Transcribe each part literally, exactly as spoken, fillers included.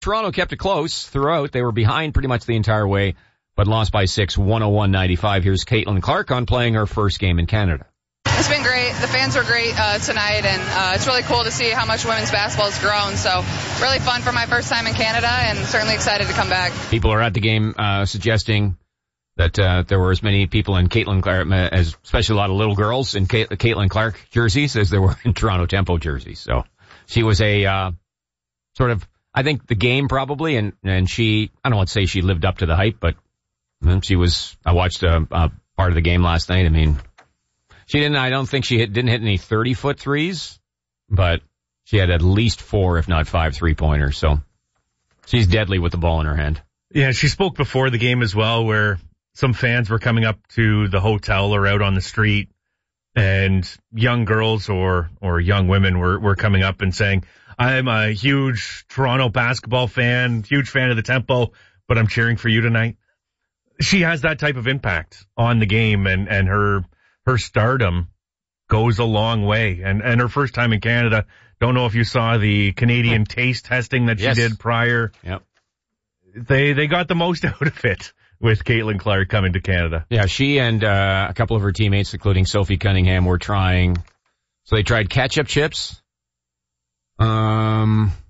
Toronto kept it close throughout. They were behind pretty much the entire way, but lost by six, one oh one ninety-five. Here's Caitlin Clark on playing her first game in Canada. It's been great. The fans were great uh, tonight, and uh, it's really cool to see how much women's basketball has grown. So really fun for my first time in Canada, and certainly excited to come back. People are at the game uh, suggesting that uh, there were as many people in Caitlin Clark, as especially a lot of little girls in Cait- Caitlin Clark jerseys as there were in Toronto Tempo jerseys. So she was a uh, sort of, I think, the game probably, and and she, I don't want to say she lived up to the hype, but she was. I watched a, a part of the game last night. I mean. She didn't, I don't think she hit, didn't hit any thirty-foot threes, but she had at least four, if not five, three-pointers. So she's deadly with the ball in her hand. Yeah, she spoke before the game as well, where some fans were coming up to the hotel or out on the street, and young girls or, or young women were, were coming up and saying, I'm a huge Toronto basketball fan, huge fan of the Tempo, but I'm cheering for you tonight. She has that type of impact on the game, and, and her... her stardom goes a long way. And, and her first time in Canada, don't know if you saw the Canadian taste testing that she yes. did prior. Yep. They, they got the most out of it with Caitlin Clark coming to Canada. Yeah, she and, uh, a couple of her teammates, including Sophie Cunningham, were trying, so they tried ketchup chips, um,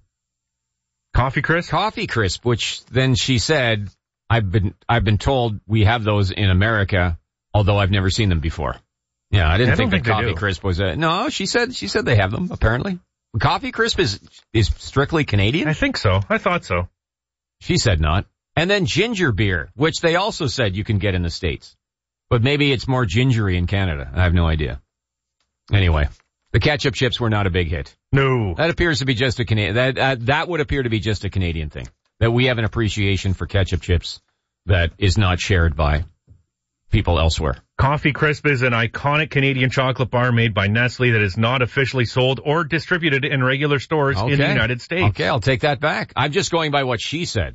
Coffee Crisp? Coffee Crisp, which then she said, I've been, I've been told we have those in America, although I've never seen them before. Yeah, I didn't I think that think Coffee Crisp was a, no, she said, she said they have them, apparently. Coffee Crisp is, is strictly Canadian? I think so. I thought so. She said not. And then ginger beer, which they also said you can get in the States. But maybe it's more gingery in Canada. I have no idea. Anyway, the ketchup chips were not a big hit. No. That appears to be just a Canadian, that, uh, that would appear to be just a Canadian thing. That we have an appreciation for ketchup chips that is not shared by people elsewhere. Coffee Crisp is an iconic Canadian chocolate bar made by Nestle that is not officially sold or distributed in regular stores okay. in the United States. Okay, I'll take that back. I'm just going by what she said.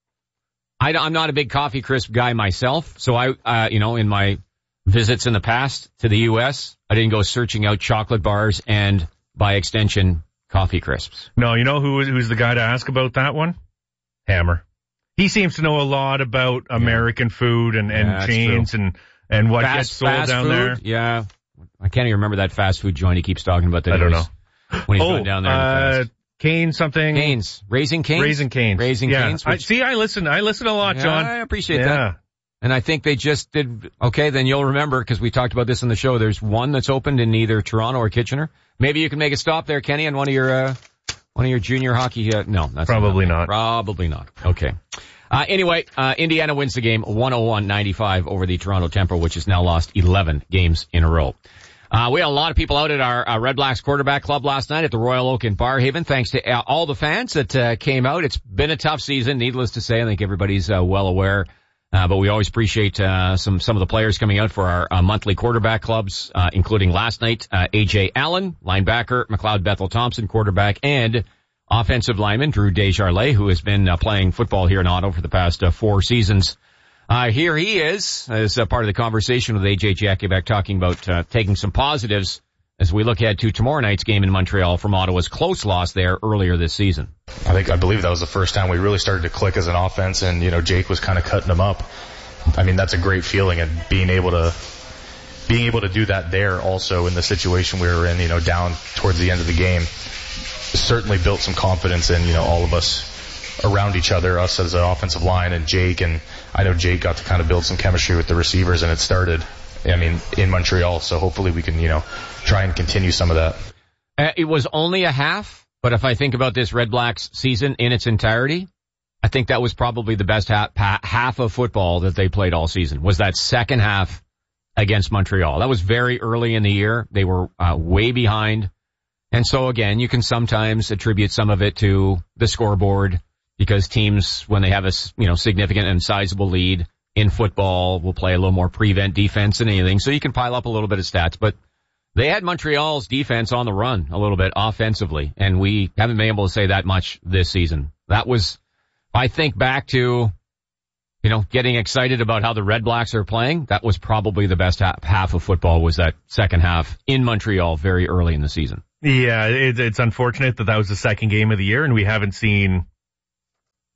I, I'm not a big Coffee Crisp guy myself, so I, uh, you know, in my visits in the past to the U S, I didn't go searching out chocolate bars and, by extension, Coffee Crisps. No, you know who who's the guy to ask about that one? Hammer. He seems to know a lot about American yeah. food and, and yeah, chains and, and what fast, gets sold fast down food? there. Yeah. I can't even remember that fast food joint he keeps talking about. That I don't know. When he's oh, going down there. Uh, Canes something. Canes. Raising Canes? Raising Canes. Raising yeah. Canes. I, see, I listen, I listen a lot, yeah, John. I appreciate yeah. that. And I think they just did, okay, then you'll remember, because we talked about this in the show, there's one that's opened in either Toronto or Kitchener. Maybe you can make a stop there, Kenny, on one of your, uh, one of your junior hockey, uh, no, that's Probably not. not. Probably not. Okay. Uh, anyway, uh, Indiana wins the game one oh one ninety-five over the Toronto Tempo, which has now lost eleven games in a row. Uh, we had a lot of people out at our uh, Red Blacks quarterback club last night at the Royal Oak in Barrhaven. Thanks to uh, all the fans that uh, came out. It's been a tough season, needless to say. I think everybody's uh, well aware. Uh, but we always appreciate uh, some some of the players coming out for our uh, monthly quarterback clubs, uh, including last night, uh, A J Allen, linebacker, McLeod Bethel Thompson, quarterback, and offensive lineman Drew Desjardins, who has been uh, playing football here in Ottawa for the past uh, four seasons. Uh, here he is as uh, part of the conversation with A J Jakubek, talking about uh, taking some positives as we look ahead to tomorrow night's game in Montreal from Ottawa's close loss there earlier this season. I think, I believe that was the first time we really started to click as an offense, and, you know, Jake was kind of cutting them up. I mean, that's a great feeling, and being able to, being able to do that there also in the situation we were in, you know, down towards the end of the game, certainly built some confidence in, you know, all of us around each other, us as an offensive line and Jake, and I know Jake got to kind of build some chemistry with the receivers, and it started, I mean, in Montreal, so hopefully we can, you know, try and continue some of that. Uh, it was only a half, but if I think about this Red Blacks season in its entirety, I think that was probably the best half, half of football that they played all season, was that second half against Montreal. That was very early in the year. They were uh, way behind. And so again, you can sometimes attribute some of it to the scoreboard, because teams, when they have a, you know, significant and sizable lead in football, will play a little more prevent defense than anything. So you can pile up a little bit of stats, but they had Montreal's defense on the run a little bit offensively, and we haven't been able to say that much this season. That was, I think back to, you know, getting excited about how the Red Blacks are playing. That was probably the best half, half of football, was that second half in Montreal very early in the season. Yeah, it, it's unfortunate that that was the second game of the year, and we haven't seen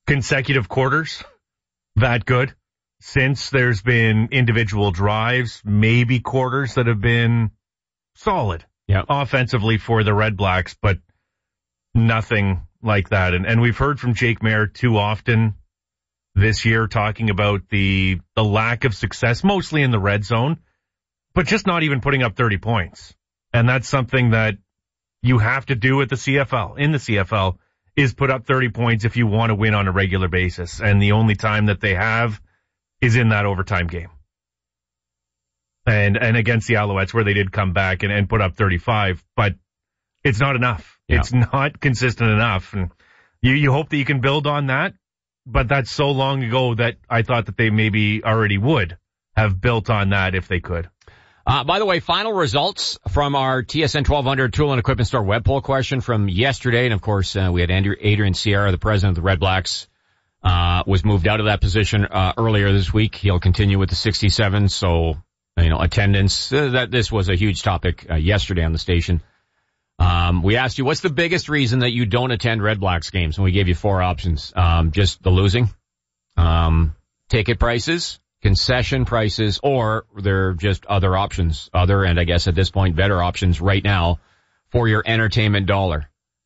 consecutive quarters that good since there's been individual drives, maybe quarters that have been solid yep. offensively for the Red Blacks, but nothing like that. And, and we've heard from Jake Maier too often this year talking about the, the lack of success, mostly in the red zone, but just not even putting up thirty points. And that's something that you have to do at the C F L, in the C F L, is put up thirty points if you want to win on a regular basis. And the only time that they have is in that overtime game. And, and against the Alouettes where they did come back and, and put up thirty-five, but it's not enough. Yeah. It's not consistent enough. And you, you hope that you can build on that, but that's so long ago that I thought that they maybe already would have built on that if they could. Uh, by the way, final results from our T S N twelve hundred Tool and Equipment Store web poll question from yesterday. And of course, uh, we had Andrew, Adrian Sierra, the president of the Red Blacks, uh, was moved out of that position, uh, earlier this week. He'll continue with the sixty-seven. So, you know, attendance, uh, that this was a huge topic, uh, yesterday on the station. Um, we asked you, what's the biggest reason that you don't attend Red Blacks games? And we gave you four options. Um, just the losing, um, ticket prices, concession prices, or there are just other options, other and I guess at this point better options right now for your entertainment dollar.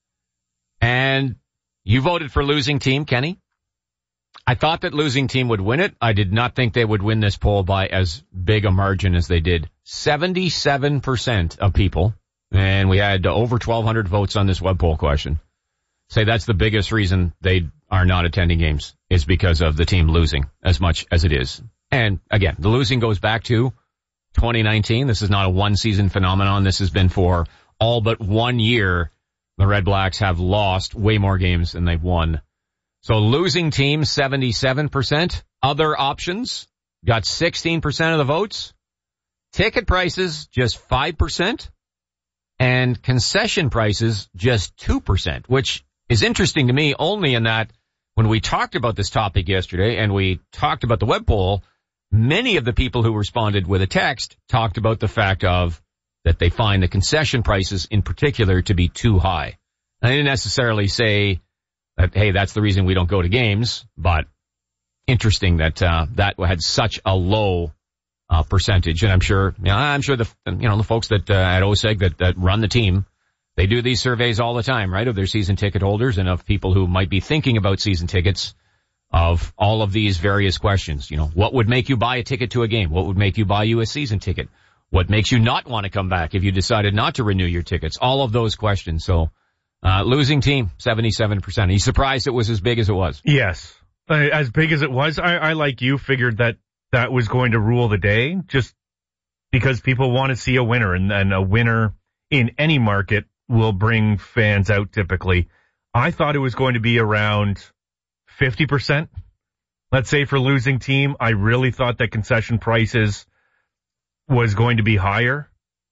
And you voted for losing team, Kenny. I thought that losing team would win it. I did not think they would win this poll by as big a margin as they did. seventy-seven percent of people, and we had over twelve hundred votes on this web poll question, say that's the biggest reason they are not attending games is because of the team losing as much as it is. And again, the losing goes back to twenty nineteen. This is not a one-season phenomenon. This has been for all but one year. The Red Blacks have lost way more games than they've won. So losing team, seventy-seven percent. Other options got sixteen percent of the votes. Ticket prices, just five percent. And concession prices, just two percent, which is interesting to me only in that when we talked about this topic yesterday and we talked about the web poll, many of the people who responded with a text talked about the fact of that they find the concession prices in particular to be too high. I didn't necessarily say that, hey, that's the reason we don't go to games, but interesting that uh, that had such a low uh, percentage. And I'm sure, you know, I'm sure the you know the folks that uh, at O S E G that, that run the team, they do these surveys all the time, right, of their season ticket holders and of people who might be thinking about season tickets, of all of these various questions. You know, what would make you buy a ticket to a game? What would make you buy you a season ticket? What makes you not want to come back if you decided not to renew your tickets? All of those questions. So, uh, losing team, seventy-seven percent. Are you surprised it was as big as it was? Yes. Uh, as big as it was, I, I, like you, figured that that was going to rule the day just because people want to see a winner, and, and a winner in any market will bring fans out typically. I thought it was going to be around fifty percent, let's say, for losing team. I really thought that concession prices was going to be higher.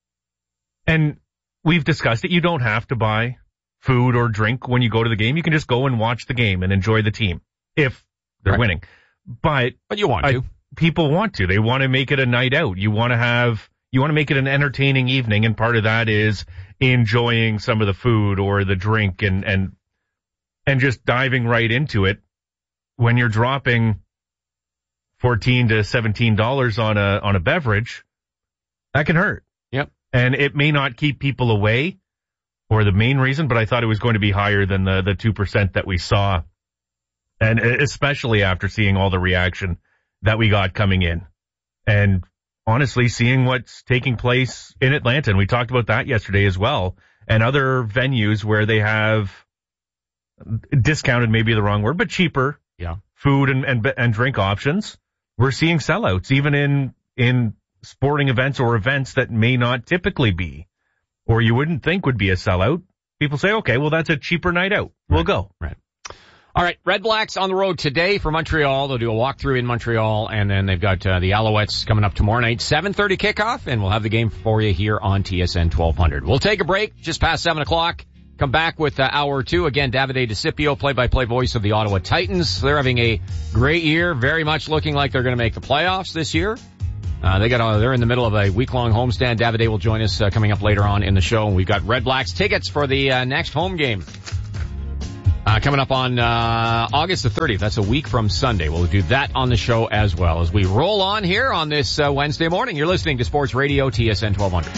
And we've discussed it. You don't have to buy food or drink when you go to the game. You can just go and watch the game and enjoy the team if they're right. winning. But, but you want I, to. People want to. They want to make it a night out. You want to have, you want to make it an entertaining evening. And part of that is enjoying some of the food or the drink and, and, and just diving right into it. When you're dropping fourteen to seventeen dollars on a, on a beverage, that can hurt. Yep. And it may not keep people away or the main reason, but I thought it was going to be higher than the, the two percent that we saw. And especially after seeing all the reaction that we got coming in. And honestly, seeing what's taking place in Atlanta. And we talked about that yesterday as well. And other venues where they have discounted, maybe the wrong word, but cheaper. Yeah. Food and, and, and drink options. We're seeing sellouts even in, in sporting events or events that may not typically be, or you wouldn't think would be a sellout. People say, okay, well, that's a cheaper night out. We'll right. go. Right. All right. Red Blacks on the road today for Montreal. They'll do a walkthrough in Montreal, and then they've got uh, the Alouettes coming up tomorrow night, seven thirty kickoff, and we'll have the game for you here on T S N twelve hundred. We'll take a break just past seven o'clock. Come back with uh, hour two. Again, Davide DeCipio, play-by-play voice of the Ottawa Titans. They're having a great year, very much looking like they're going to make the playoffs this year. Uh, they got, uh, they're in the middle of a week-long homestand. Davide will join us uh, coming up later on in the show. And we've got Red Blacks tickets for the uh, next home game. Uh, coming up on uh August the thirtieth. That's a week from Sunday. We'll do that on the show as well as we roll on here on this uh, Wednesday morning. You're listening to Sports Radio T S N twelve hundred.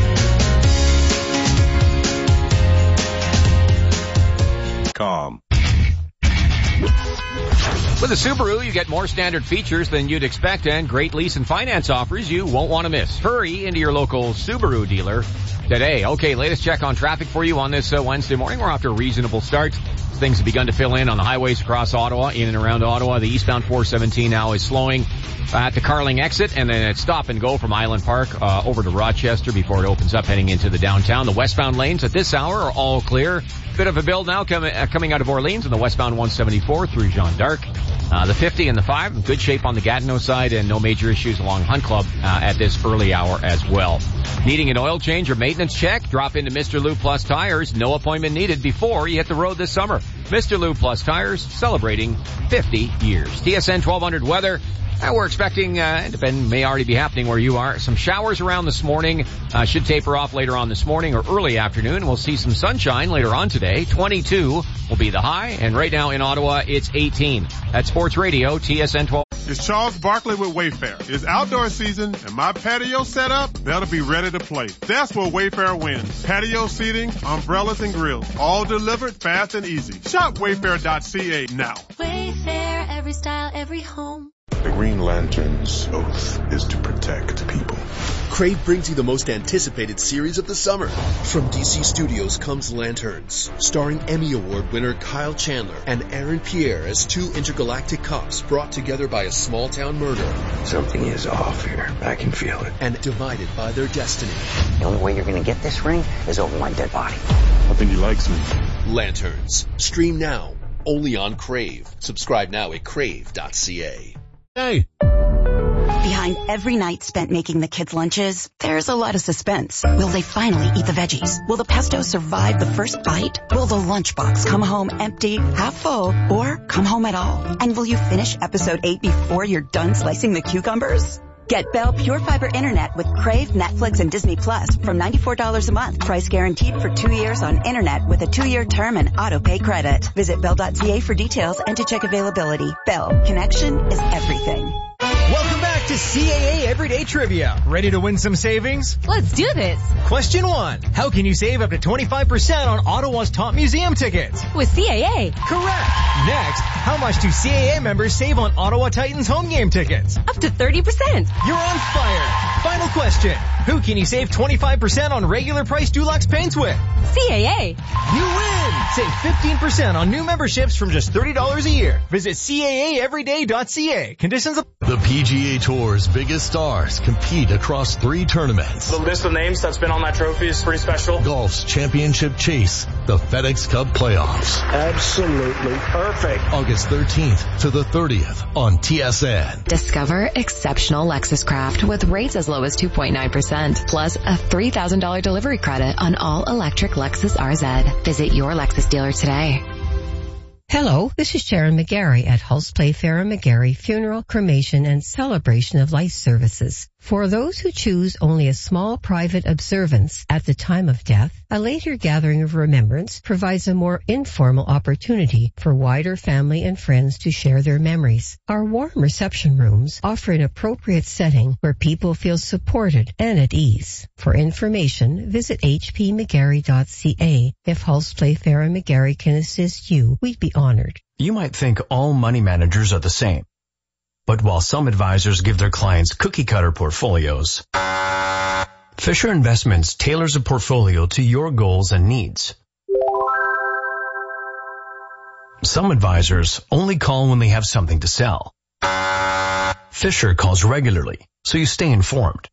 Com. With a Subaru, you get more standard features than you'd expect and great lease and finance offers you won't want to miss. Hurry into your local Subaru dealer today. Okay, latest check on traffic for you on this uh, Wednesday morning. We're off to a reasonable start. Things have begun to fill in on the highways across Ottawa, in and around Ottawa. The eastbound four seventeen now is slowing at the Carling exit, and then it's stop and go from Island Park uh, over to Rochester before it opens up heading into the downtown. The westbound lanes at this hour are all clear. Bit of a build now coming uh, coming out of Orleans and the westbound one seventy-four through Jeanne d'Arc. Uh, the fifty and the five, in good shape on the Gatineau side, and no major issues along Hunt Club uh, at this early hour as well. Needing an oil change or maintenance check? Drop into Mister Lube Plus Tires. No appointment needed before you hit the road this summer. Mister Lube Plus Tires, celebrating fifty years. T S N twelve hundred weather. Uh, we're expecting, uh, depend, may already be happening where you are, some showers around this morning. Uh, should taper off later on this morning or early afternoon. We'll see some sunshine later on today. twenty-two will be the high, and right now in Ottawa, it's eighteen. At Sports Radio, T S N twelve. It's Charles Barkley with Wayfair. It's outdoor season, and my patio setup, that'll be ready to play. That's where Wayfair wins. Patio seating, umbrellas, and grills, all delivered fast and easy. Shop wayfair dot c a now. Wayfair, every style, every home. The Green Lantern's oath is to protect people. Crave brings you the most anticipated series of the summer. From D C Studios comes Lanterns, starring Emmy Award winner Kyle Chandler and Aaron Pierre as two intergalactic cops brought together by a small-town murder. Something is off here. I can feel it. And divided by their destiny. The only way you're going to get this ring is over my dead body. I think he likes me. Lanterns. Stream now. Only on Crave. Subscribe now at crave dot c a. Hey. Behind every night spent making the kids' lunches, there's a lot of suspense. Will they finally eat the veggies? Will the pesto survive the first bite? Will the lunchbox come home empty, half full, or come home at all? And will you finish episode eight before you're done slicing the cucumbers? Get Bell Pure Fiber Internet with Crave, Netflix, and Disney Plus from ninety-four dollars a month. Price guaranteed for two years on Internet with a two-year term and auto-pay credit. Visit bell dot c a for details and to check availability. Bell. Connection is everything. Welcome back to C A A Everyday Trivia. Ready to win some savings? Let's do this. Question one. How can you save up to twenty-five percent on Ottawa's top museum tickets? With C A A. Correct. Next, how much do C A A members save on Ottawa Titans home game tickets? Up to thirty percent. You're on fire. Final question. Who can you save twenty-five percent on regular price Dulux paints with? C A A. You win. Save fifteen percent on new memberships from just thirty dollars a year. Visit C A A everyday dot c a. Conditions apply. The P G A Tour's biggest stars compete across three tournaments. The list of names that's been on that trophy is pretty special. Golf's championship chase, the FedEx Cup playoffs. Absolutely perfect. August thirteenth to the thirtieth on T S N. Discover exceptional Lexus Craft with rates as low as two point nine percent, plus a three thousand dollars delivery credit on all electric Lexus R Z. Visit your Lexus dealer today. Hello, this is Sharon McGarry at Hulse Playfair and McGarry Funeral, Cremation, and Celebration of Life Services. For those who choose only a small private observance at the time of death, a later gathering of remembrance provides a more informal opportunity for wider family and friends to share their memories. Our warm reception rooms offer an appropriate setting where people feel supported and at ease. For information, visit h p mcgarry dot c a. If Hulse Playfair and McGarry can assist you, we'd be honored. You might think all money managers are the same. But while some advisors give their clients cookie-cutter portfolios, Fisher Investments tailors a portfolio to your goals and needs. Some advisors only call when they have something to sell. Fisher calls regularly, so you stay informed.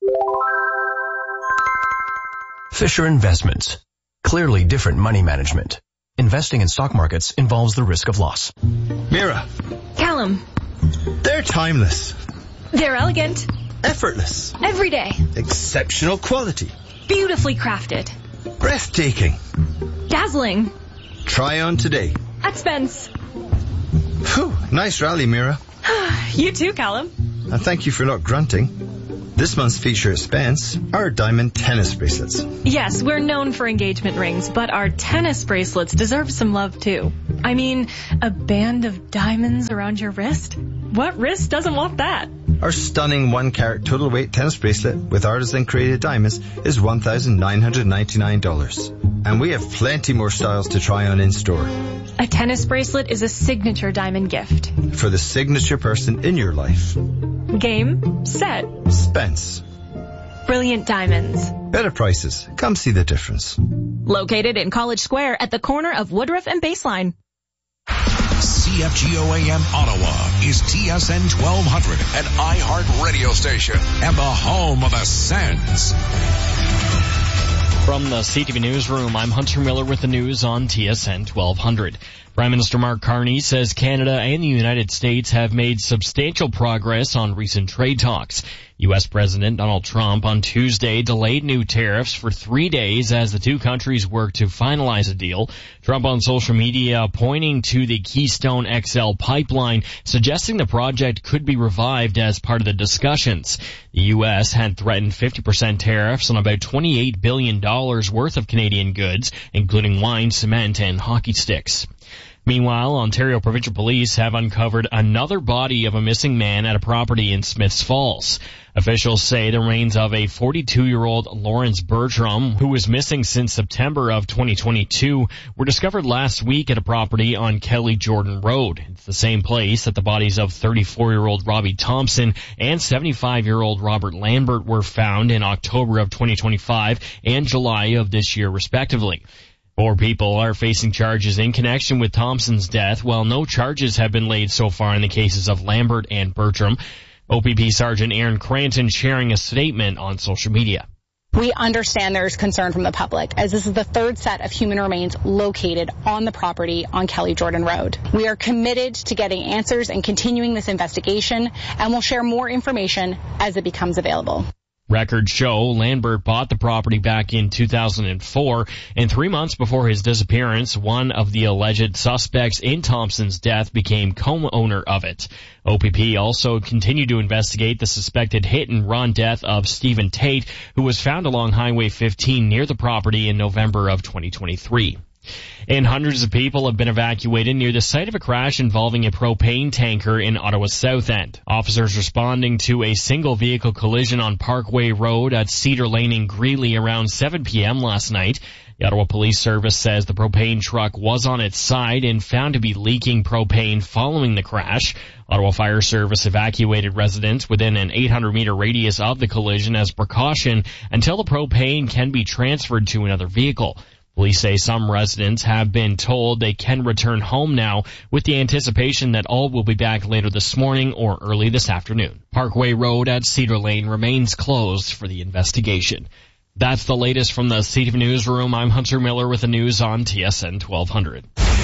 Fisher Investments. Clearly different money management. Investing in stock markets involves the risk of loss. Mira. Callum. They're timeless. They're elegant. Effortless. Everyday. Exceptional quality. Beautifully crafted. Breathtaking. Dazzling. Try on today. At Spence. Phew, nice rally, Mira. You too, Callum. And thank you for not grunting. This month's feature at Spence are diamond tennis bracelets. Yes, we're known for engagement rings, but our tennis bracelets deserve some love too. I mean, a band of diamonds around your wrist? What wrist doesn't want that? Our stunning one-carat total weight tennis bracelet with artisan-created diamonds is one thousand nine hundred ninety-nine dollars. And we have plenty more styles to try on in-store. A tennis bracelet is a signature diamond gift. For the signature person in your life. Game, set, Spence. Brilliant Diamonds. Better prices. Come see the difference. Located in College Square at the corner of Woodruff and Baseline. C F G O A M Ottawa is T S N twelve hundred, an iHeart radio station and the home of the Sens. From the C T V Newsroom, I'm Hunter Miller with the news on T S N twelve hundred. Prime Minister Mark Carney says Canada and the United States have made substantial progress on recent trade talks. U S President Donald Trump on Tuesday delayed new tariffs for three days as the two countries work to finalize a deal. Trump on social media pointing to the Keystone X L pipeline, suggesting the project could be revived as part of the discussions. The U S had threatened fifty percent tariffs on about twenty-eight billion dollars worth of Canadian goods, including wine, cement, and hockey sticks. Meanwhile, Ontario Provincial Police have uncovered another body of a missing man at a property in Smiths Falls. Officials say the remains of a forty-two-year-old Lawrence Bertram, who was missing since September of twenty twenty-two, were discovered last week at a property on Kelly Jordan Road. It's the same place that the bodies of thirty-four-year-old Robbie Thompson and seventy-five-year-old Robert Lambert were found in October of twenty twenty-five and July of this year, respectively. Four people are facing charges in connection with Thompson's death, while no charges have been laid so far in the cases of Lambert and Bertram. O P P Sergeant Aaron Cranton sharing a statement on social media. We understand there's concern from the public, as this is the third set of human remains located on the property on Kelly Jordan Road. We are committed to getting answers and continuing this investigation, and we'll share more information as it becomes available. Records show Lambert bought the property back in two thousand four, and three months before his disappearance, one of the alleged suspects in Thompson's death became co-owner of it. O P P also continued to investigate the suspected hit-and-run death of Stephen Tate, who was found along Highway fifteen near the property in November of twenty twenty-three. And hundreds of people have been evacuated near the site of a crash involving a propane tanker in Ottawa's South End. Officers responding to a single vehicle collision on Parkway Road at Cedar Lane in Greeley around seven p.m. last night. The Ottawa Police Service says the propane truck was on its side and found to be leaking propane following the crash. Ottawa Fire Service evacuated residents within an eight hundred meter radius of the collision as precaution until the propane can be transferred to another vehicle. Police say some residents have been told they can return home now, with the anticipation that all will be back later this morning or early this afternoon. Parkway Road at Cedar Lane remains closed for the investigation. That's the latest from the C T V Newsroom. I'm Hunter Miller with the news on T S N twelve hundred.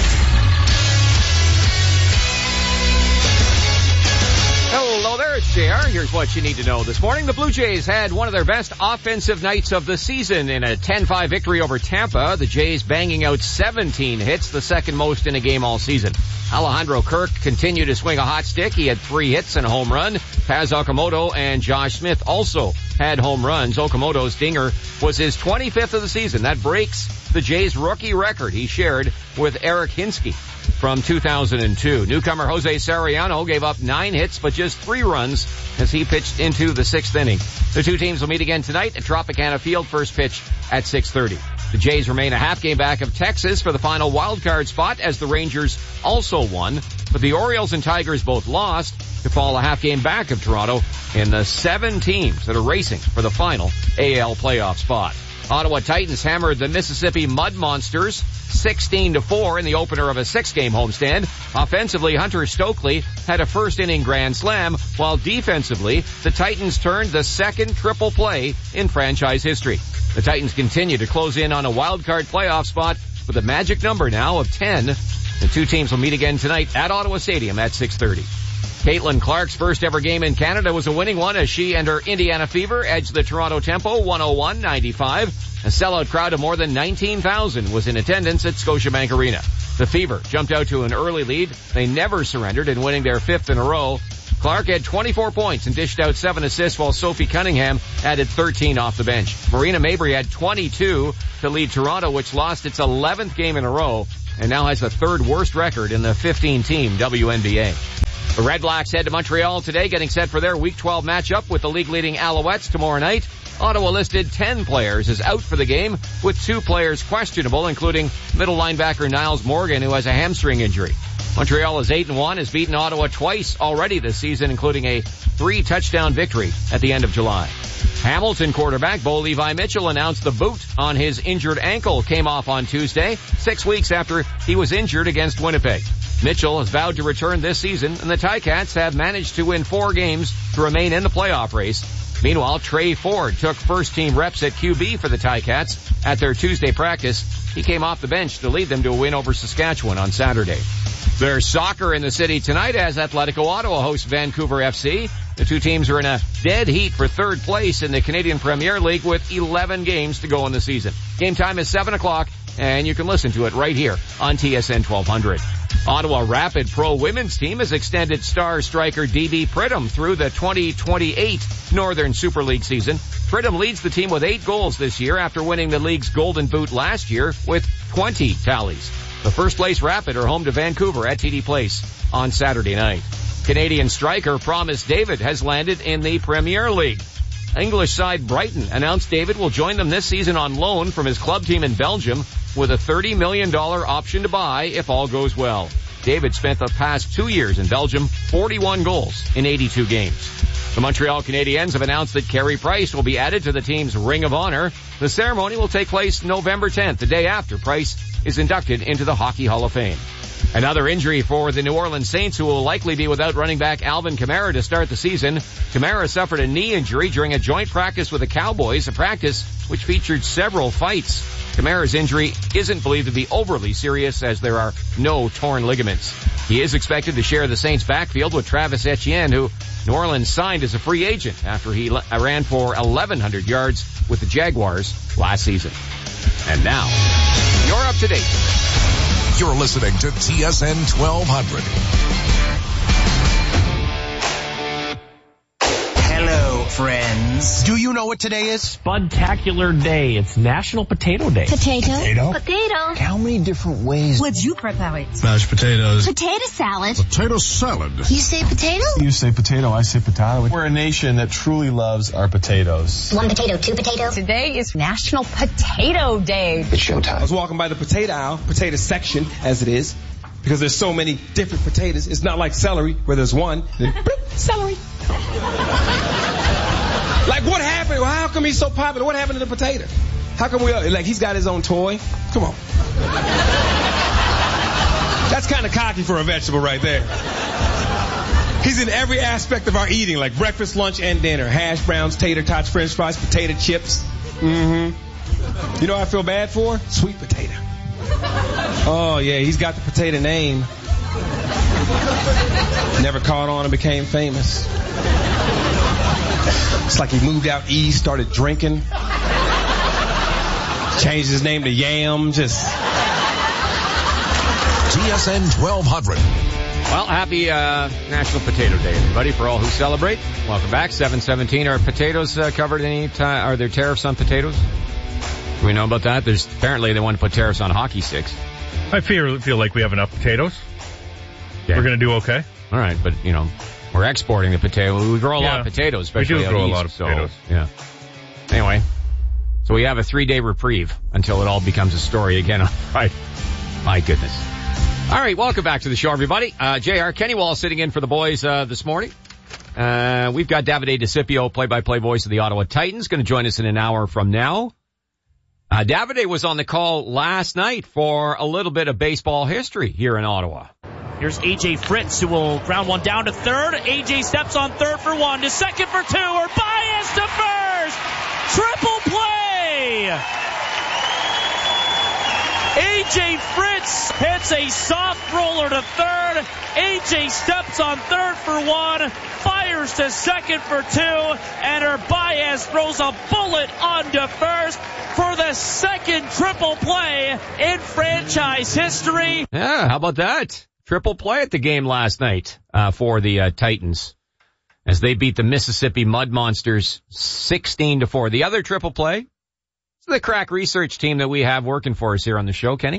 Hello there, it's J R. Here's what you need to know. This morning, the Blue Jays had one of their best offensive nights of the season in a ten five victory over Tampa. The Jays banging out seventeen hits, the second most in a game all season. Alejandro Kirk continued to swing a hot stick. He had three hits and a home run. Paz Okamoto and Josh Smith also had home runs. Okamoto's dinger was his twenty-fifth of the season. That breaks the Jays' rookie record he shared with Eric Hinsky from two thousand two. Newcomer Jose Sariano gave up nine hits but just three runs as he pitched into the sixth inning. The two teams will meet again tonight at Tropicana Field, first pitch at six thirty. The Jays remain a half game back of Texas for the final wild card spot as the Rangers also won, but the Orioles and Tigers both lost to fall a half game back of Toronto in the seven teams that are racing for the final A L playoff spot. Ottawa Titans hammered the Mississippi Mud Monsters sixteen to four in the opener of a six-game homestand. Offensively, Hunter Stokely had a first-inning grand slam, while defensively, the Titans turned the second triple play in franchise history. The Titans continue to close in on a wild-card playoff spot with a magic number now of ten. The two teams will meet again tonight at Ottawa Stadium at six thirty. Caitlin Clark's first ever game in Canada was a winning one as she and her Indiana Fever edged the Toronto Tempo one oh one ninety-five. A sellout crowd of more than nineteen thousand was in attendance at Scotiabank Arena. The Fever jumped out to an early lead. They never surrendered in winning their fifth in a row. Clark had twenty-four points and dished out seven assists while Sophie Cunningham added thirteen off the bench. Marina Mabry had twenty-two to lead Toronto, which lost its eleventh game in a row. and now has the third worst record in the fifteen-team W N B A. The Red Blacks head to Montreal today, getting set for their Week twelve matchup with the league-leading Alouettes tomorrow night. Ottawa listed ten players as out for the game, with two players questionable, including middle linebacker Niles Morgan, who has a hamstring injury. Montreal is eight and one, has beaten Ottawa twice already this season, including a three-touchdown victory at the end of July. Hamilton quarterback Bo Levi Mitchell announced the boot on his injured ankle came off on Tuesday, six weeks after he was injured against Winnipeg. Mitchell has vowed to return this season, and the Ticats have managed to win four games to remain in the playoff race. Meanwhile, Trey Ford took first-team reps at Q B for the Ticats at their Tuesday practice. He came off the bench to lead them to a win over Saskatchewan on Saturday. There's soccer in the city tonight as Atletico Ottawa hosts Vancouver F C. The two teams are in a dead heat for third place in the Canadian Premier League with eleven games to go in the season. Game time is seven o'clock, and you can listen to it right here on T S N twelve hundred. Ottawa Rapid Pro Women's team has extended star striker D B Pridham through the twenty twenty-eight Northern Super League season. Pridham leads the team with eight goals this year after winning the league's Golden Boot last year with twenty tallies. The first place Rapid are home to Vancouver at T D Place on Saturday night. Canadian striker Promise David has landed in the Premier League. English side Brighton announced David will join them this season on loan from his club team in Belgium with a thirty million dollars option to buy if all goes well. David spent the past two years in Belgium, forty-one goals in eighty-two games. The Montreal Canadiens have announced that Carey Price will be added to the team's Ring of Honor. The ceremony will take place November tenth, the day after Price is inducted into the Hockey Hall of Fame. Another injury for the New Orleans Saints, who will likely be without running back Alvin Kamara to start the season. Kamara suffered a knee injury during a joint practice with the Cowboys, a practice which featured several fights. Kamara's injury isn't believed to be overly serious as there are no torn ligaments. He is expected to share the Saints' backfield with Travis Etienne, who New Orleans signed as a free agent after he ran for eleven hundred yards with the Jaguars last season. And now, you're up to date. You're listening to T S N twelve hundred. Hello, friends. Do you know what today is? Spudtacular Day. It's National Potato Day. Potato. Potato. Potato. How many different ways would you prepare it? Mashed potatoes. Potato salad. Potato salad. You say potato? You say potato, I say potato. We're a nation that truly loves our potatoes. One potato, two potatoes. Today is National Potato Day. It's showtime. I was walking by the potato aisle, potato section, as it is, because there's so many different potatoes. It's not like celery, where there's one, then bloop, celery. Like, what happened? Well, how come he's so popular? What happened to the potato? How come we, like, he's got his own toy? Come on. That's kind of cocky for a vegetable right there. He's in every aspect of our eating, like breakfast, lunch, and dinner. Hash browns, tater tots, french fries, potato chips. Mm-hmm. You know what I feel bad for? Sweet potato. Oh, yeah, he's got the potato name. Never caught on and became famous. It's like he moved out east, started drinking. Changed his name to Yam, just... T S N twelve hundred. Well, happy uh, National Potato Day, everybody, for all who celebrate. Welcome back. seven seventeen. Are potatoes uh, covered any time? Are there tariffs on potatoes? Do we know about that? There's apparently they want to put tariffs on hockey sticks. I feel feel like we have enough potatoes. Yeah. We're going to do okay. All right, but, you know, we're exporting the potato. We grow a yeah. lot of potatoes, especially We do grow east, a lot of potatoes. So, yeah. Anyway, so we have a three-day reprieve until it all becomes a story again on Friday. My goodness. All right, welcome back to the show, everybody. Uh, J R Kenny Wall sitting in for the boys uh, this morning. Uh, we've got Davide DeCipio, play-by-play voice of the Ottawa Titans, going to join us in an hour from now. Uh, Davide was on the call last night for a little bit of baseball history here in Ottawa. Here's A J Fritz, who will ground one down to third. A J steps on third for one, to second for two, or Baez to first. Triple play! A J Fritz hits a soft roller to third. A J steps on third for one, fires to second for two, and Baez throws a bullet onto first for the second triple play in franchise history. Yeah, how about that? Triple play at the game last night uh, for the uh, Titans as they beat the Mississippi Mud Monsters sixteen to four. The other triple play, it's the crack research team that we have working for us here on the show, Kenny.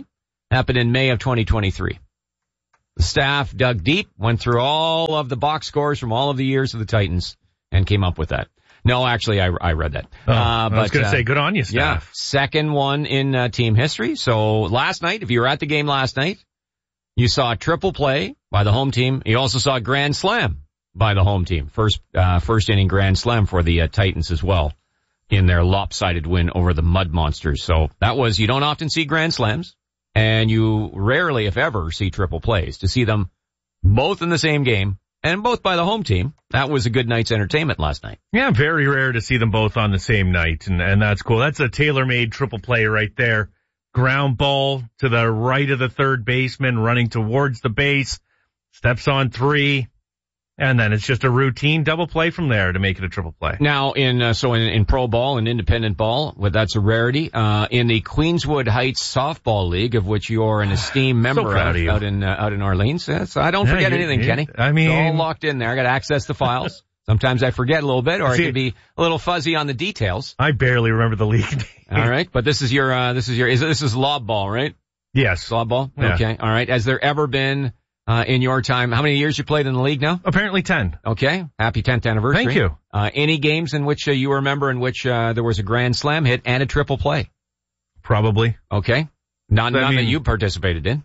Happened in May of twenty twenty-three. The staff dug deep, went through all of the box scores from all of the years of the Titans, and came up with that. No, actually, I, I read that. Oh, uh, but, I was going to uh, say, good on you, yeah, staff. second one in uh, team history. So last night, if you were at the game last night, you saw a triple play by the home team. You also saw a grand slam by the home team. First, uh, first inning grand slam for the uh, Titans as well in their lopsided win over the Mud Monsters. So that was, you don't often see grand slams, and you rarely, if ever, see triple plays. To see them both in the same game and both by the home team, that was a good night's entertainment last night. Yeah, very rare to see them both on the same night, and, and that's cool. That's a tailor-made triple play right there. Ground ball to the right of the third baseman, running towards the base, steps on three, and then it's just a routine double play from there to make it a triple play. Now, in uh, so in, in pro ball and independent ball, well, that's a rarity. Uh, in the Queenswood Heights Softball League, of which you're an esteemed member so proud of, of you. out in uh, out in Orleans, yeah, so I don't Yeah, forget you- anything, you- Kenny. I mean- it's all locked in there. I got to access the files. Sometimes I forget a little bit, or See- I can be a little fuzzy on the details. I barely remember the league name. All right, but this is your uh, this is your is this is lob ball, right? Yes. Lob ball. Yeah. Okay. All right. Has there ever been uh, in your time? How many years you played in the league now? Apparently ten. Okay. Happy tenth anniversary. Thank you. Uh, any games in which uh, you remember in which uh, there was a grand slam hit and a triple play? Probably. Okay. None, I none that mean- you participated in.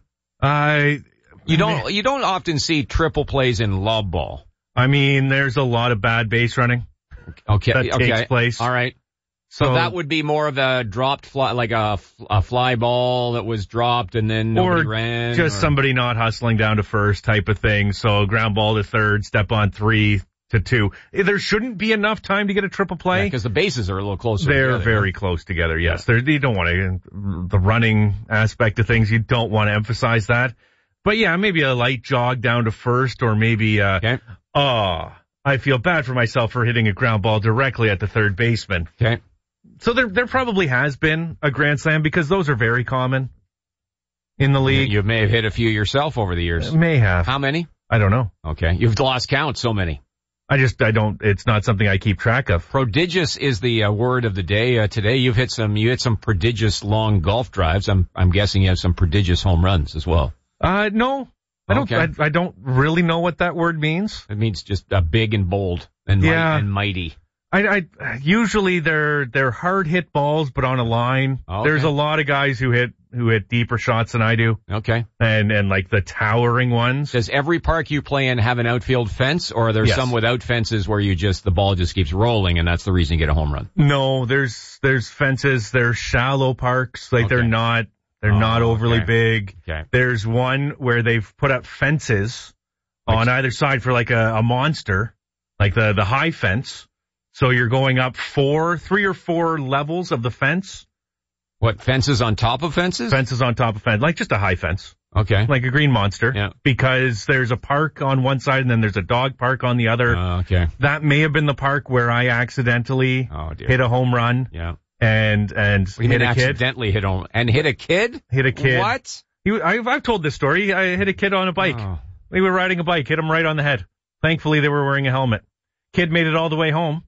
I, You don't you don't often see triple plays in lob ball. I mean, there's a lot of bad base running Okay. that okay. takes place. All right. So, So that would be more of a dropped fly, like a, a fly ball that was dropped and then nobody or ran. just or- somebody not hustling down to first type of thing. So ground ball to third, step on three to two. There shouldn't be enough time to get a triple play. because the bases are a little closer. They're together, very huh? close together. Yes, They're, you don't want to the running aspect of things. You don't want to emphasize that. But yeah, maybe a light jog down to first, or maybe uh, Okay. oh, I feel bad for myself for hitting a ground ball directly at the third baseman. Okay. So there, there probably has been a grand slam because those are very common in the league. You may have hit a few yourself over the years. May have. How many? I don't know. Okay. You've lost count. So many. I just, I don't, it's not something I keep track of. Prodigious is the uh, word of the day uh, today. You've hit some, you hit some prodigious long golf drives. I'm, I'm guessing you have some prodigious home runs as well. Uh, no, I don't, Okay. I, I don't really know what that word means. It means just uh, big and bold and, might- Yeah. and mighty. I, I, usually they're, they're hard hit balls, but on a line. Okay. There's a lot of guys who hit, who hit deeper shots than I do. Okay. And, and like the towering ones. Does every park you play in have an outfield fence, or are there Yes. some without fences where you just, the ball just keeps rolling and that's the reason you get a home run? No, there's, there's fences. There's shallow parks. Like Okay. they're not, they're Oh, not overly okay. big. Okay. There's one where they've put up fences Like- on either side for like a, a monster, like the, the high fence. So you're going up four, three or four levels of the fence. What, fences on top of fences? Fences on top of fence, like just a high fence, Okay. like a green monster. Yeah. Because there's a park on one side and then there's a dog park on the other. Uh, okay. That may have been the park where I accidentally Oh dear. hit a home run Yeah. and, and What do you hit mean a kid. accidentally hit home and hit a kid? Hit a kid. What? You, I've, I've told this story. I hit a kid on a bike. Oh. We were riding a bike, hit him right on the head. Thankfully, they were wearing a helmet. Kid made it all the way home.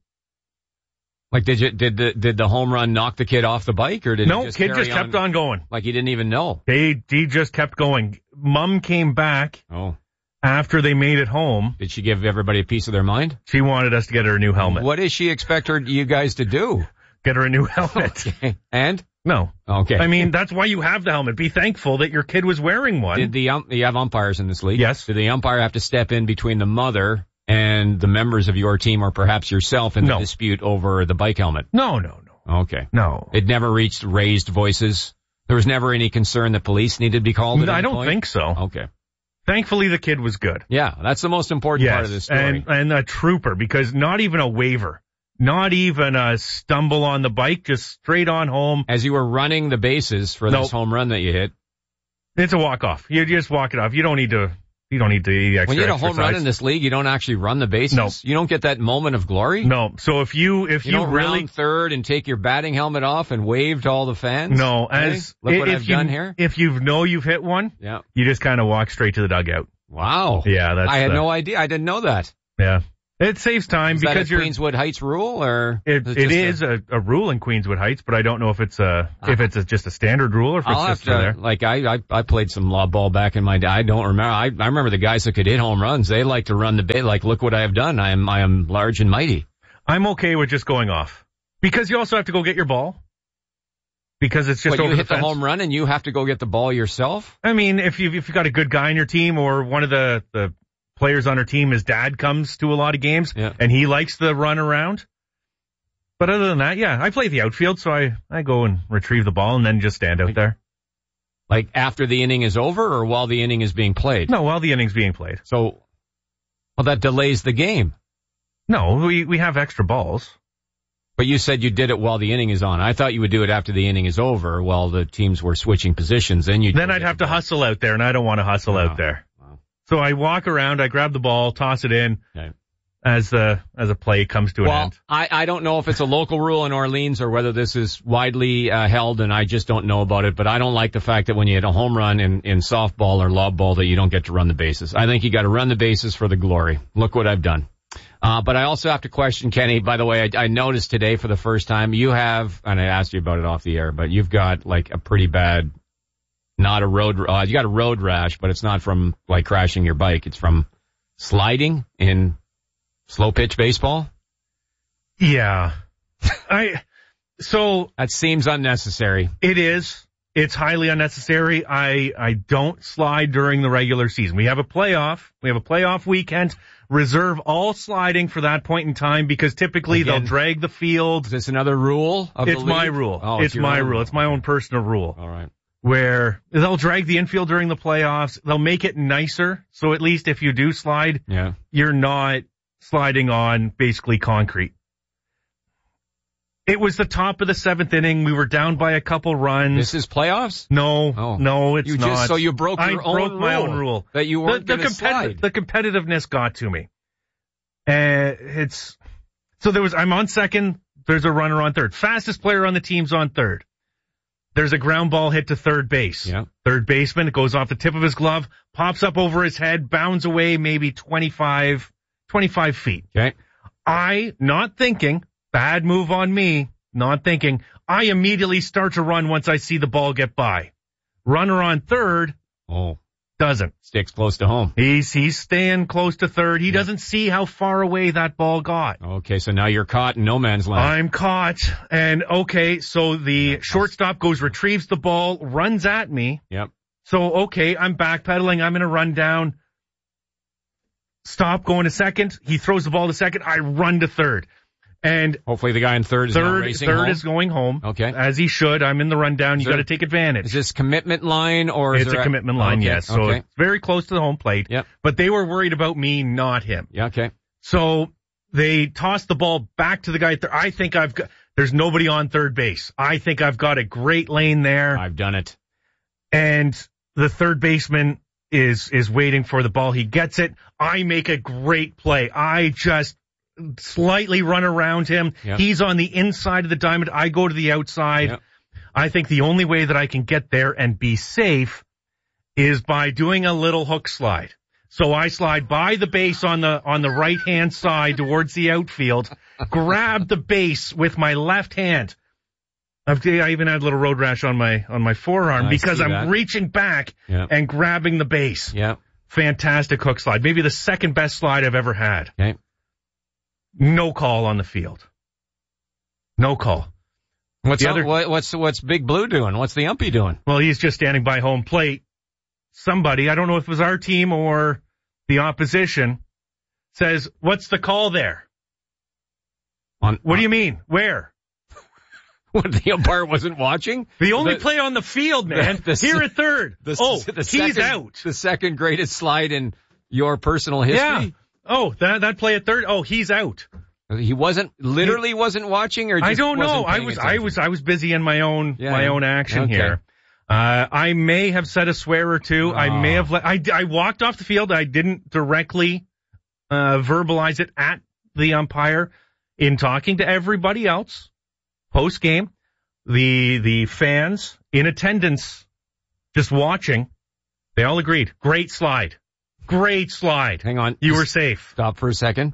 Like, did you, did the, did the home run knock the kid off the bike, or did No, he just kid carry just kept on going. Like he didn't even know? He, he just kept going. Mom came back Oh. after they made it home. Did she give everybody a piece of their mind? She wanted us to get her a new helmet. What does she expect her, you guys to do? Get her a new helmet. Okay. And? No. Okay. I mean, that's why you have the helmet. Be thankful that your kid was wearing one. Did the, um, you have umpires in this league? Yes. Did the umpire have to step in between the mother and the members of your team, or perhaps yourself, in the No. dispute over the bike helmet? No, no, no. Okay. No. It never reached raised voices? There was never any concern that police needed to be called at I any don't point? think so. Okay. Thankfully, the kid was good. Yeah, that's the most important part of this Yes, story. and, and a trooper, because not even a waiver. Not even a stumble on the bike, just straight on home. As you were running the bases for Nope. this home run that you hit, It's a walk-off. You just walk it off. You don't need to, you don't need to eat extra when you hit a exercise. home run in this league, you don't actually run the bases? No. You don't get that moment of glory? No. So if you, if You, you, don't really, round third and take your batting helmet off and wave to all the fans? no, Okay? as, Look what if I've you, done here. if you know you've hit one, Yeah. you just kind of walk straight to the dugout. Wow. Yeah, that's, I had uh, no idea. I didn't know that. Yeah. It saves time is because that a you're Queenswood Heights rule, or it, is it just is a, a rule in Queenswood Heights, but I don't know if it's a Uh, if it's a, just a standard rule or if it's I'll have just for there. to, like, I, I, I played some lob ball back in my day. I don't remember. I, I remember the guys that could hit home runs. They like to run the bay. Like, look what I have done. I am, I am large and mighty. I'm okay with just going off because you also have to go get your ball because it's just What, over you hit the the fence. home run and you have to go get the ball yourself? I mean, if you if you got a good guy on your team or one of the the players on our team, his dad comes to a lot of games Yeah. and he likes to run around. But other than that, yeah, I play the outfield, so I, I go and retrieve the ball and then just stand out there. Like after the inning is over or while the inning is being played? No, while the inning's being played. So, well, that delays the game. No, we, we have extra balls. But you said you did it while the inning is on. I thought you would do it after the inning is over while the teams were switching positions. Then you Then I'd have to hustle out there, and I don't want to hustle Oh. out there. So I walk around, I grab the ball, toss it in Okay. as the as a play comes to an Well, end. I, I don't know if it's a local rule in Orleans or whether this is widely uh, held, and I just don't know about it. But I don't like the fact that when you hit a home run in, in softball or lob ball that you don't get to run the bases. I think you got to run the bases for the glory. Look what I've done. Uh, but I also have to question, Kenny, by the way, I, I noticed today for the first time you have, and I asked you about it off the air, but you've got like a pretty bad, not a road, uh, you got a road rash, but it's not from like crashing your bike. It's from sliding in slow pitch baseball. Yeah. I so That seems unnecessary. it is. It's highly unnecessary. I I don't slide during the regular season. We have a playoff. We have a playoff weekend. Reserve all sliding for that point in time because typically Again, they'll drag the field. Is this another rule of It's the my league? rule. Oh, it's your my own rule. It's my own personal rule. All right. Where they'll drag the infield during the playoffs. They'll make it nicer. So at least if you do slide, Yeah. you're not sliding on basically concrete. It was the top of the seventh inning. We were down by a couple runs. This is playoffs? No, Oh. no, it's You not. just, so you broke I your own broke my rule own rule. that you The, weren't the, going to slide. the competitiveness got to me. And it's, so there was, I'm on second. There's a runner on third. Fastest player on the team's on third. There's a ground ball hit to third base. Yeah. Third baseman, it goes off the tip of his glove, pops up over his head, bounds away maybe twenty-five, twenty-five feet. Okay. I, not thinking, bad move on me, not thinking, I immediately start to run once I see the ball get by. Runner on third Oh, doesn't. sticks close to home. He's, he's staying close to third. He doesn't see how far away that ball got. Okay, so now you're caught in no man's land. I'm caught. And okay, so the shortstop goes, retrieves the ball, runs at me. Yep. So, okay, I'm backpedaling. I'm going to run down. Stop going to second. He throws the ball to second. I run to third. And Hopefully the guy in third is not third, racing third home. is going home. Okay. As he should. I'm in the rundown. You there- got to take advantage. Is this commitment line or is It's there a commitment line, Okay, yes. So okay. it's very close to the home plate. Yep. But they were worried about me, not him. Yeah, okay. So they toss the ball back to the guy at third. I think I've got, there's nobody on third base. I think I've got a great lane there. I've done it. And the third baseman is, is waiting for the ball. He gets it. I make a great play. I just slightly run around him. Yep. He's on the inside of the diamond. I go to the outside. Yep. I think the only way that I can get there and be safe is by doing a little hook slide. So I slide by the base on the, on the right hand side towards the outfield, grab the base with my left hand. I've, I even had a little road rash on my, on my forearm I because see I'm that. reaching back Yep. and grabbing the base. Yeah. Fantastic hook slide. Maybe the second best slide I've ever had. Okay. No call on the field. No call. What's The up, other- what, what's what's Big Blue doing? What's the umpy doing? Well, he's just standing by home plate. Somebody, I don't know if it was our team or the opposition, says, "What's the call there?" On What do you mean? Where? What, the umpire wasn't watching? The only The- play on the field, man. the- the- Here at third. The, oh, the he's second, out. The second greatest slide in your personal history. Yeah. Oh, that that play at third. Oh, he's out. He wasn't literally wasn't watching, or just I don't know. wasn't I paying was I attention? was I was busy in my own Yeah, my yeah. own action Okay. here. Uh, I may have said a swear or two. I Oh. may have let, I, I walked off the field. I didn't directly, uh, verbalize it at the umpire. In talking to everybody else post game, the, the fans in attendance just watching, they all agreed. Great slide. Great slide. Hang on. You were safe. Stop for a second.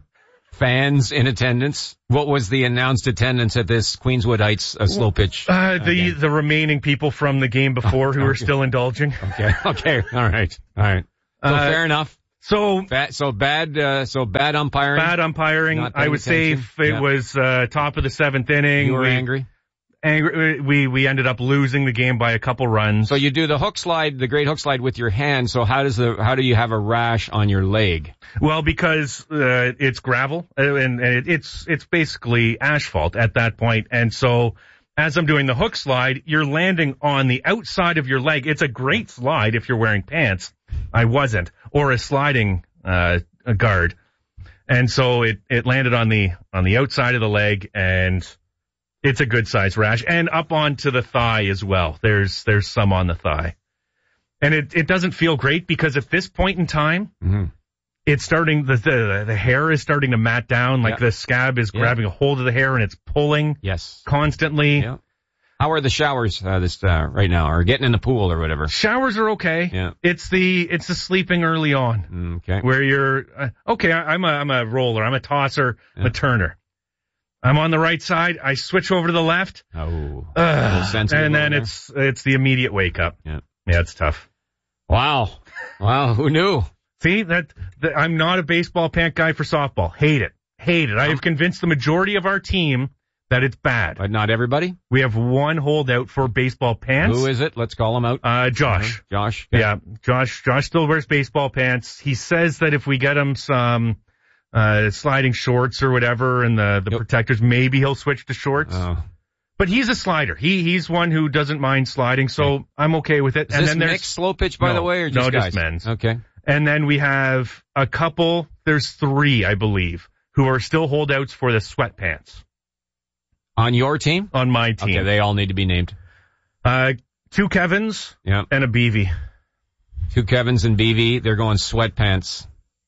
fans in attendance. What was the announced attendance at this Queenswood Heights uh, slow pitch? Uh, the, the remaining people from the game before oh, who okay. are still indulging. Okay. Okay. All right. All right. So uh, fair enough. So, bad, so bad, uh, so bad umpiring. Bad umpiring. I would attention. say if it yeah. was, uh, top of the seventh inning. You were we, angry? Angry. We, we ended up losing the game by a couple runs. So you do the hook slide, the great hook slide with your hand. So how does the, how do you have a rash on your leg? Well, because, uh, it's gravel and, and it's, it's basically asphalt at that point. And so as I'm doing the hook slide, you're landing on the outside of your leg. It's a great slide if you're wearing pants. I wasn't, or a sliding, uh, a guard. And so it, it landed on the, on the outside of the leg, and it's a good size rash, and up onto the thigh as well. There's, there's some on the thigh. And it, it doesn't feel great because at this point in time, mm-hmm. it's starting, the, the, the hair is starting to mat down, like yeah. the scab is yeah. grabbing a hold of the hair and it's pulling. Yes. Constantly. Yeah. How are the showers uh, this uh, right now, or getting in the pool or whatever? Showers are okay. Yeah. It's the it's the sleeping early on. Okay. Where you're uh, okay. I, I'm a I'm a roller. I'm a tosser. Yeah. I'm a turner. I'm on the right side. I switch over to the left. Oh. Uh, and then there. it's it's the immediate wake up. Yeah. Yeah, it's tough. Wow. Wow. Who knew? See that, that I'm not a baseball pant guy for softball. Hate it. Hate it. I have convinced the majority of our team that it's bad. But not everybody? We have one holdout for baseball pants. Who is it? Let's call him out. Uh, Josh. Uh-huh. Josh. Okay. Yeah, Josh, Josh still wears baseball pants. He says that if we get him some, uh, sliding shorts or whatever and the, the yep. protectors, maybe he'll switch to shorts. Oh. But he's a slider. He, he's one who doesn't mind sliding, so okay. I'm okay with it. Is and this then there's mixed slow pitch, by no, the way, or just no, guys? just men's. Okay. And then we have a couple, there's three, I believe, who are still holdouts for the sweatpants. On your team? On my team. Okay, they all need to be named. Uh, two Kevins yeah. and a B V. Two Kevins and B V, they're going sweatpants.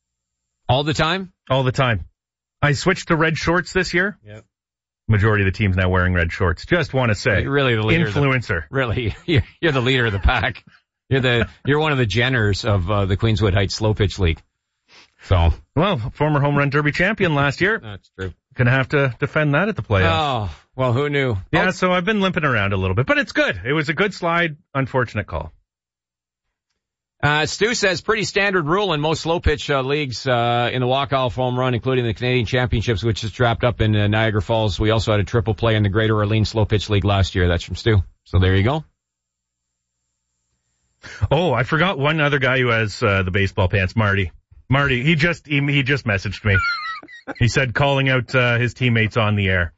All the time? All the time. I switched to red shorts this year. Yep. Majority of the team's now wearing red shorts. Just want to say. You're really the leader. Influencer. The, really. You're, you're the leader of the pack. You're the, you're one of the Jenners of uh, the Queenswood Heights Slow Pitch League. So. Well, former home run derby champion last year. That's true. Gonna have to defend that at the playoffs. Oh, well, who knew? Yeah, oh. so I've been limping around a little bit, but it's good. It was a good slide. Unfortunate call. Uh, Stu says pretty standard rule in most slow pitch uh, leagues uh, in the walk-off home run, including the Canadian Championships, which is wrapped up in uh, Niagara Falls. We also had a triple play in the Greater Orleans Slow Pitch League last year. That's from Stu. So there you go. Oh, I forgot one other guy who has uh, the baseball pants, Marty. Marty, he just he, he just messaged me. He said calling out uh, his teammates on the air.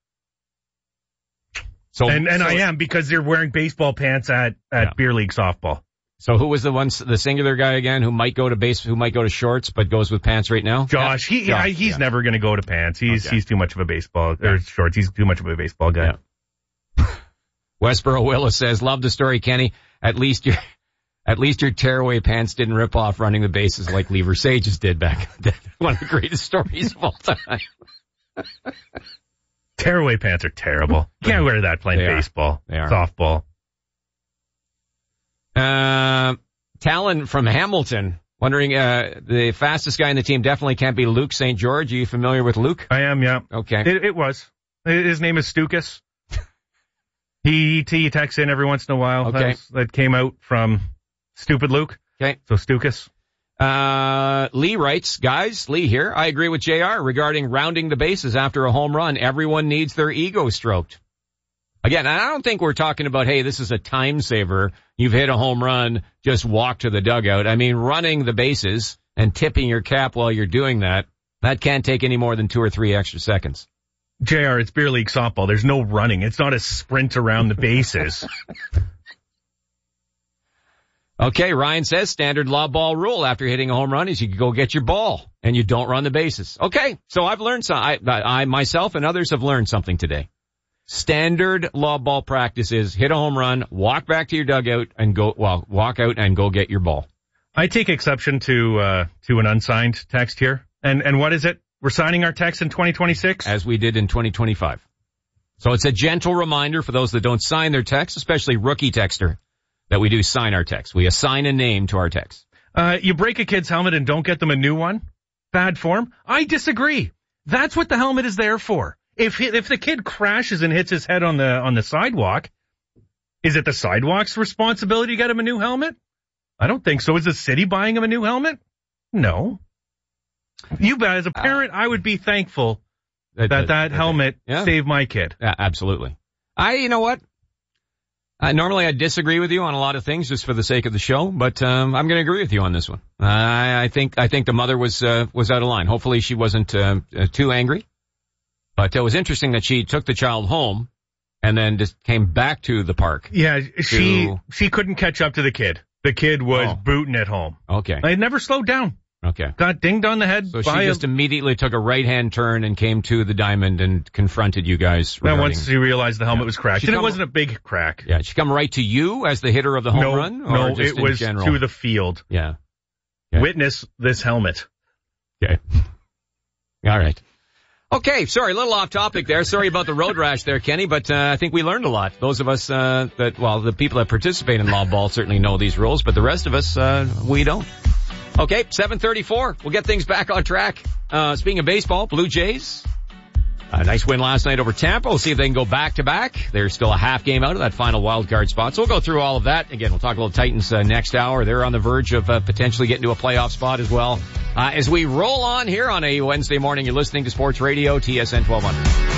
So and and so, I am because they're wearing baseball pants at at yeah. beer league softball. So who was the one, the singular guy again, who might go to base, who might go to shorts, but goes with pants right now? Josh. He, Josh, yeah, he's yeah. never going to go to pants. He's, okay. he's too much of a baseball, or shorts. He's too much of a baseball guy. Yeah. Westboro Willis says, love the story, Kenny. At least your, at least your tearaway pants didn't rip off running the bases like Lever Sages did back then. One of the greatest stories of all time. Tearaway pants are terrible. You can't wear that playing they baseball, they are. softball. Uh, Talon from Hamilton, wondering, uh, the fastest guy in the team definitely can't be Luke Saint George. Are you familiar with Luke? I am, yeah. Okay. It, it was. His name is Stukas. he, he texts in every once in a while. Okay. That, was, that came out from Stupid Luke. Okay. So Stukas. Uh, Lee writes, guys, Lee here. I agree with J R regarding rounding the bases after a home run. Everyone needs their ego stroked. Again, I don't think we're talking about, hey, this is a time saver. You've hit a home run, just walk to the dugout. I mean, running the bases and tipping your cap while you're doing that, that can't take any more than two or three extra seconds. J R, it's beer league softball. There's no running. It's not a sprint around the bases. Okay, Ryan says standard law ball rule after hitting a home run is you can go get your ball and you don't run the bases. Okay, so I've learned some, I, I myself and others have learned something today. Standard law ball practice is hit a home run, walk back to your dugout and go, well, walk out and go get your ball. I take exception to, uh, to an unsigned text here. And, and what is it? We're signing our text in twenty twenty-six? As we did in twenty twenty-five. So it's a gentle reminder for those that don't sign their text, especially rookie texter, that we do sign our text. We assign a name to our text. Uh, you break a kid's helmet and don't get them a new one? Bad form? I disagree. That's what the helmet is there for. If he, if the kid crashes and hits his head on the on the sidewalk, is it the sidewalk's responsibility to get him a new helmet? I don't think so. Is the city buying him a new helmet? No. You bet. As a parent, uh, I would be thankful that that, that helmet yeah. saved my kid. Yeah, absolutely. I, you know what? Uh, normally I disagree with you on a lot of things just for the sake of the show, but um, I'm going to agree with you on this one. Uh, I, I think I think the mother was uh, was out of line. Hopefully she wasn't uh, uh, too angry. But it was interesting that she took the child home and then just came back to the park. Yeah, she to... she couldn't catch up to the kid. The kid was oh. booting it home. Okay. They never slowed down. Okay. Got dinged on the head. So by she just a... immediately took a right-hand turn and came to the diamond and confronted you guys. Then once she realized the helmet yeah. was cracked. She and come... it wasn't a big crack. Yeah, she come right to you as the hitter of the home no, run? Or no, just it was in general? to the field. Yeah. Okay. Witness this helmet. Okay. All right. Okay, sorry, a little off topic there. Sorry about the road rash there, Kenny, but uh, I think we learned a lot. Those of us uh, that, well, the people that participate in law ball certainly know these rules, but the rest of us, uh, we don't. Okay, seven thirty-four. We'll get things back on track. Uh, speaking of baseball, Blue Jays. A nice win last night over Tampa. We'll see if they can go back to back. There's still a half game out of that final wild card spot. So we'll go through all of that. Again, we'll talk a little Titans uh, next hour. They're on the verge of uh, potentially getting to a playoff spot as well. Uh, as we roll on here on a Wednesday morning, you're listening to Sports Radio T S N twelve hundred.